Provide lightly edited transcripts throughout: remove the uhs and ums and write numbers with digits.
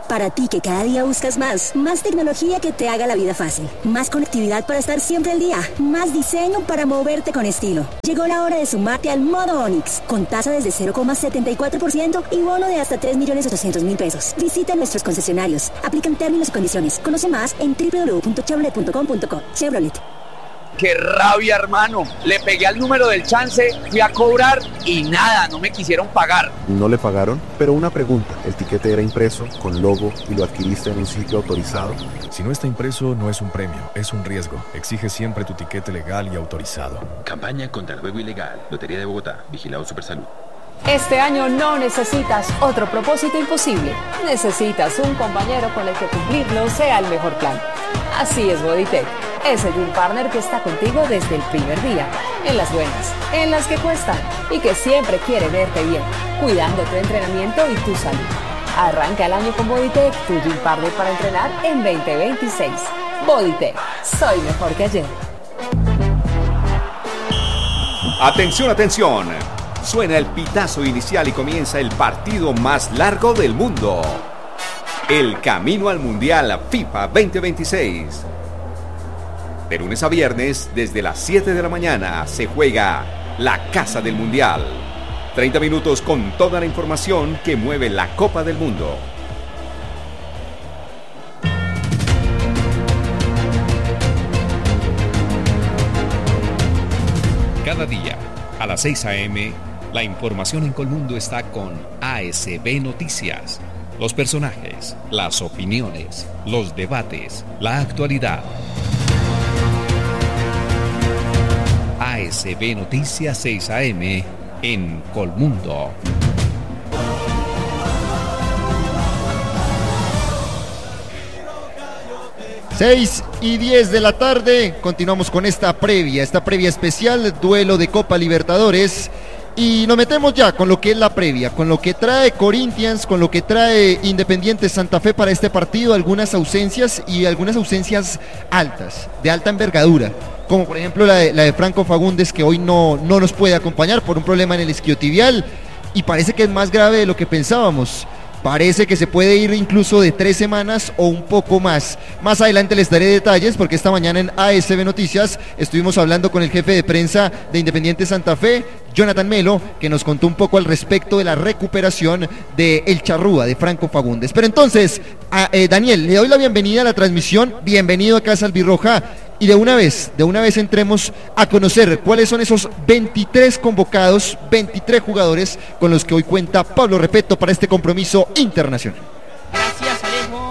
Para ti que cada día buscas más tecnología que te haga la vida fácil, más conectividad para estar siempre al día, más diseño para moverte con estilo. Llegó la hora de sumarte al modo Onix, con tasa desde 0,74% y bono de hasta 3.800.000 pesos. Visita nuestros concesionarios. Aplican términos y condiciones. Conoce más en www.chevrolet.com.co. Chevrolet. ¡Qué rabia, hermano! Le pegué al número del chance, fui a cobrar y nada, no me quisieron pagar. ¿No le pagaron? Pero una pregunta, ¿el tiquete era impreso, con logo y lo adquiriste en un sitio autorizado? Si no está impreso, no es un premio, es un riesgo. Exige siempre tu tiquete legal y autorizado. Campaña contra el juego ilegal. Lotería de Bogotá. Vigilado Supersalud. Este año no necesitas otro propósito imposible. Necesitas un compañero con el que cumplirlo sea el mejor plan. Así es Bodytech, ese Gym Partner que está contigo desde el primer día, en las buenas, en las que cuestan y que siempre quiere verte bien, cuidando tu entrenamiento y tu salud. Arranca el año con Bodytech, tu Gym Partner para entrenar en 2026. Bodytech, soy mejor que ayer. Atención, atención. Suena el pitazo inicial y comienza el partido más largo del mundo. El camino al Mundial FIFA 2026. De lunes a viernes, desde las 7 de la mañana, se juega la Casa del Mundial. 30 minutos con toda la información que mueve la Copa del Mundo. Cada día, a las 6 a.m., la información en Colmundo está con ASB Noticias. Los personajes, las opiniones, los debates, la actualidad. ASB Noticias 6 AM en Colmundo. Seis y 10 de la tarde, continuamos con esta previa especial, duelo de Copa Libertadores. Y nos metemos ya con lo que es la previa, con lo que trae Corinthians, con lo que trae Independiente Santa Fe para este partido, algunas ausencias y algunas ausencias altas, de alta envergadura, como por ejemplo la de Franco Fagundes, que hoy no nos puede acompañar por un problema en el isquiotibial y parece que es más grave de lo que pensábamos. Parece que se puede ir incluso de 3 semanas o un poco más. Más adelante les daré detalles porque esta mañana en ASB Noticias estuvimos hablando con el jefe de prensa de Independiente Santa Fe, Jonathan Melo, que nos contó un poco al respecto de la recuperación de El Charrúa, de Franco Fagundes. Pero entonces, Daniel, le doy la bienvenida a la transmisión. Bienvenido a Casa Albirroja. Y de una vez entremos a conocer cuáles son esos 23 convocados, 23 jugadores con los que hoy cuenta Pablo Repeto para este compromiso internacional. Gracias, Alejo.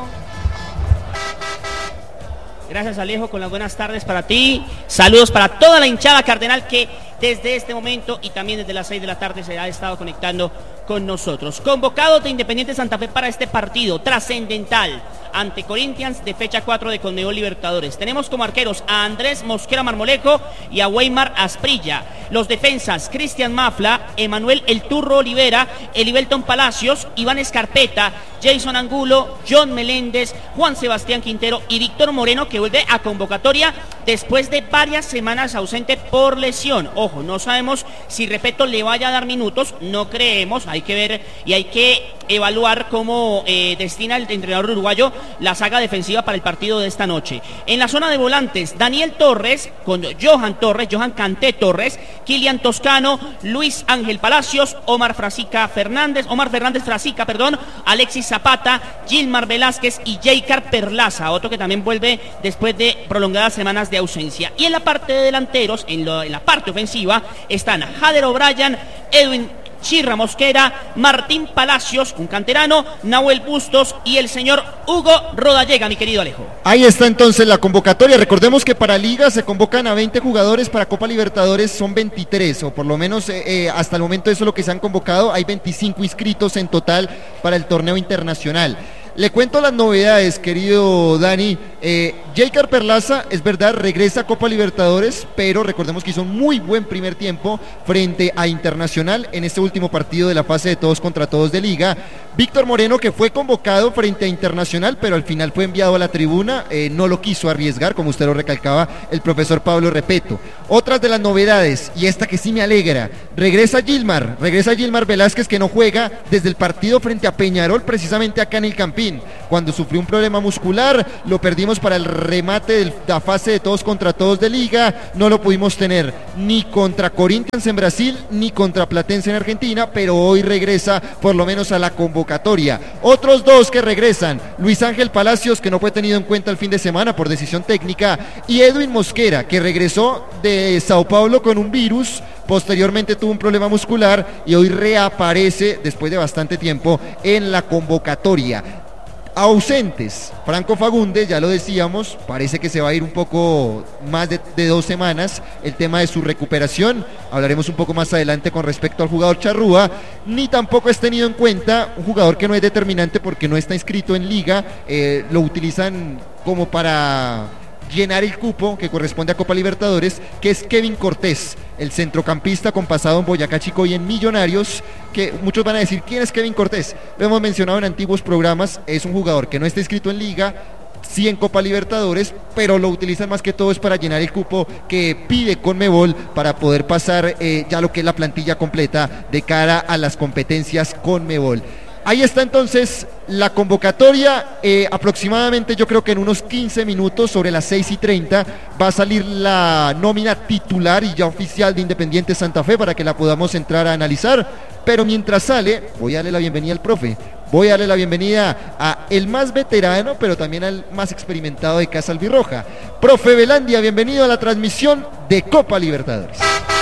Gracias, Alejo, con las buenas tardes para ti. Saludos para toda la hinchada cardenal que desde este momento y también desde las 6 de la tarde se ha estado conectando con nosotros. Convocados de Independiente Santa Fe para este partido trascendental ante Corinthians de fecha 4 de Conmebol Libertadores. Tenemos como arqueros a Andrés Mosquera Marmolejo y a Weimar Asprilla. Los defensas, Cristian Mafla, Emanuel El Turro Olivera, Elibelton Palacios, Iván Escarpeta, Jason Angulo, John Meléndez, Juan Sebastián Quintero y Víctor Moreno, que vuelve a convocatoria después de varias semanas ausente por lesión. Ojo, no sabemos si Repeto le vaya a dar minutos, no creemos, hay que ver y hay que evaluar cómo destina el entrenador uruguayo la saga defensiva para el partido de esta noche. En la zona de volantes, Daniel Torres con Johan Canté Torres, Kilian Toscano, Luis Ángel Palacios, Omar Fernández Frasica, Alexis Zapata, Gilmar Velázquez y Jaycar Perlaza, otro que también vuelve después de prolongadas semanas de ausencia. Y en la parte de delanteros, en la parte ofensiva, están Jader O'Brien, Edwin Chirra Mosquera, Martín Palacios, un canterano, Nahuel Bustos y el señor Hugo Rodallega, mi querido Alejo. Ahí está entonces la convocatoria. Recordemos que para Liga se convocan a 20 jugadores, para Copa Libertadores son 23, o por lo menos hasta el momento eso es lo que se han convocado. Hay 25 inscritos en total para el torneo internacional. Le cuento las novedades, querido Dani. Jaker Perlaza, es verdad, regresa a Copa Libertadores, pero recordemos que hizo un muy buen primer tiempo frente a Internacional en este último partido de la fase de todos contra todos de Liga. Víctor Moreno, que fue convocado frente a Internacional, pero al final fue enviado a la tribuna, no lo quiso arriesgar, como usted lo recalcaba el profesor Pablo Repeto. Otras de las novedades, y esta que sí me alegra, regresa Gilmar Velázquez, que no juega desde el partido frente a Peñarol, precisamente acá en el Campín, cuando sufrió un problema muscular, lo perdimos para el remate de la fase de todos contra todos de Liga, no lo pudimos tener ni contra Corinthians en Brasil, ni contra Platense en Argentina, pero hoy regresa por lo menos a la convocatoria. Otros dos que regresan, Luis Ángel Palacios, que no fue tenido en cuenta el fin de semana por decisión técnica, y Edwin Mosquera, que regresó de Sao Paulo con un virus, posteriormente tuvo un problema muscular y hoy reaparece después de bastante tiempo en la convocatoria. Ausentes, Franco Fagundes, ya lo decíamos, parece que se va a ir un poco más de 2 semanas, el tema de su recuperación, hablaremos un poco más adelante con respecto al jugador Charrúa, ni tampoco es tenido en cuenta un jugador que no es determinante porque no está inscrito en Liga, lo utilizan como para llenar el cupo que corresponde a Copa Libertadores, que es Kevin Cortés, el centrocampista con pasado en Boyacá Chico y en Millonarios, que muchos van a decir, ¿quién es Kevin Cortés? Lo hemos mencionado en antiguos programas, es un jugador que no está inscrito en Liga, sí en Copa Libertadores, pero lo utilizan más que todo es para llenar el cupo que pide Conmebol para poder pasar ya lo que es la plantilla completa de cara a las competencias Conmebol. Ahí está entonces la convocatoria, aproximadamente yo creo que en unos 15 minutos, sobre las 6:30, va a salir la nómina titular y ya oficial de Independiente Santa Fe para que la podamos entrar a analizar, pero mientras sale, voy a darle la bienvenida al profe, voy a darle la bienvenida a el más veterano, pero también al más experimentado de Casa Albirroja. Profe Velandia, bienvenido a la transmisión de Copa Libertadores.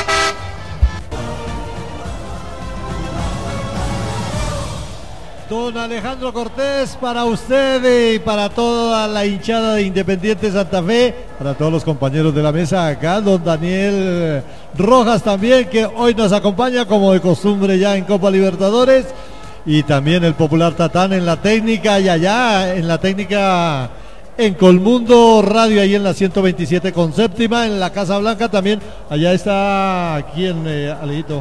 Don Alejandro Cortés, para usted y para toda la hinchada de Independiente Santa Fe, para todos los compañeros de la mesa acá, don Daniel Rojas también, que hoy nos acompaña como de costumbre ya en Copa Libertadores, y también el popular Tatán en la técnica, y allá en la técnica en Colmundo Radio, ahí en la 127 con séptima, en la Casa Blanca también, allá está, ¿quién, Alejito?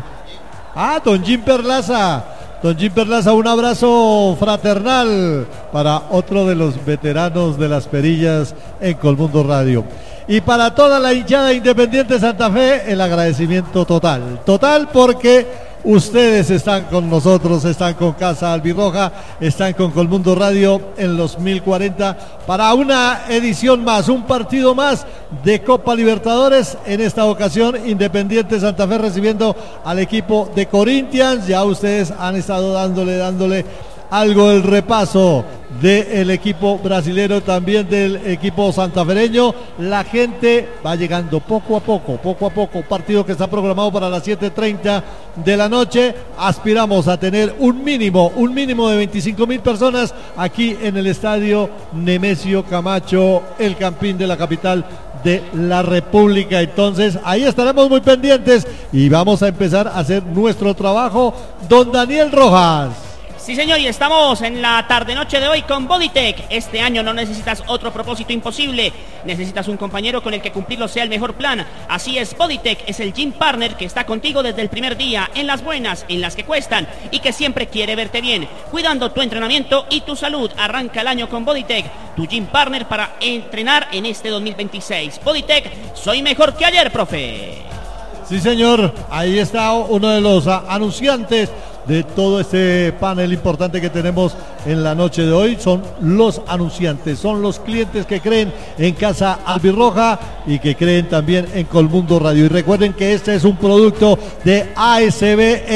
Don Jim Perlaza. Don Jim Perlaza, un abrazo fraternal para otro de los veteranos de las perillas en Colmundo Radio. Y para toda la hinchada Independiente Santa Fe, el agradecimiento total porque ustedes están con nosotros, están con Casa Albirroja, están con Colmundo Radio en los 1040 para una edición más, un partido más de Copa Libertadores. En esta ocasión Independiente Santa Fe recibiendo al equipo de Corinthians. Ya ustedes han estado dándole algo el repaso del equipo brasilero, también del equipo santafereño. La gente va llegando poco a poco, partido que está programado para las 7:30 de la noche. Aspiramos a tener un mínimo de 25,000 personas aquí en el estadio Nemesio Camacho, el Campín de la capital de la República. Entonces ahí estaremos muy pendientes y vamos a empezar a hacer nuestro trabajo. Don Daniel Rojas. Sí, señor, y estamos en la tarde-noche de hoy con Bodytech. Este año no necesitas otro propósito imposible, necesitas un compañero con el que cumplirlo sea el mejor plan. Así es, Bodytech es el gym partner que está contigo desde el primer día, en las buenas, en las que cuestan, y que siempre quiere verte bien, cuidando tu entrenamiento y tu salud. Arranca el año con Bodytech, tu gym partner para entrenar en este 2026. Bodytech, soy mejor que ayer, profe. Sí, señor, ahí está uno de los anunciantes de todo este panel importante que tenemos en la noche de hoy. Son los anunciantes, son los clientes que creen en Casa Albirroja y que creen también en Colmundo Radio. Y recuerden que este es un producto de ASB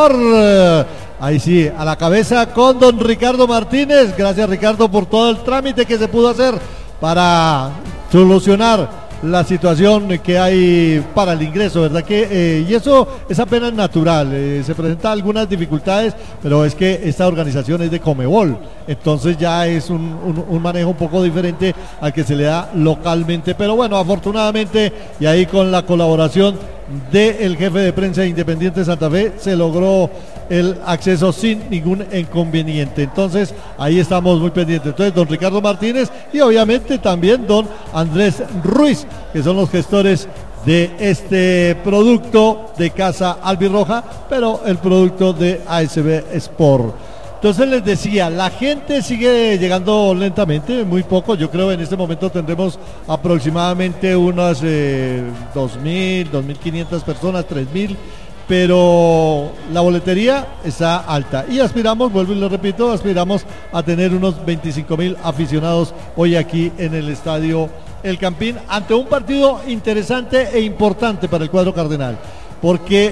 Sport. Ahí sí, a la cabeza con don Ricardo Martínez. Gracias, Ricardo, por todo el trámite que se pudo hacer para solucionar la situación que hay para el ingreso, ¿verdad? Y eso es apenas natural, se presentan algunas dificultades, pero es que esta organización es de Conmebol, entonces ya es un manejo un poco diferente al que se le da localmente, pero bueno, afortunadamente, y ahí con la colaboración del jefe de prensa de Independiente Santa Fe, se logró el acceso sin ningún inconveniente. Entonces ahí estamos muy pendientes. Entonces don Ricardo Martínez y obviamente también don Andrés Ruiz, que son los gestores de este producto de Casa Albirroja, pero el producto de ASB Sport. Entonces les decía, la gente sigue llegando lentamente, muy poco. Yo creo en este momento tendremos aproximadamente unas 2.000, 2.500 personas, 3.000, pero la boletería está alta y aspiramos, vuelvo y lo repito, aspiramos a tener unos 25.000 aficionados hoy aquí en el estadio El Campín, ante un partido interesante e importante para el cuadro cardenal, porque